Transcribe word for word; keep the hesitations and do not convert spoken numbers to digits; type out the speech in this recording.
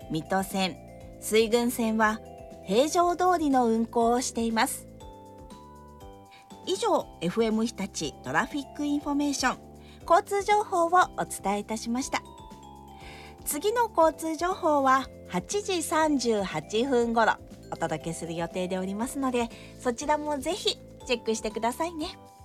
水戸線、水郡線は平常通りの運行をしています。以上 エフエム 日立トラフィックインフォメーション交通情報をお伝えいたしました。次の交通情報ははちじさんじゅうはっぷん頃お届けする予定でおりますので、そちらもぜひチェックしてくださいね。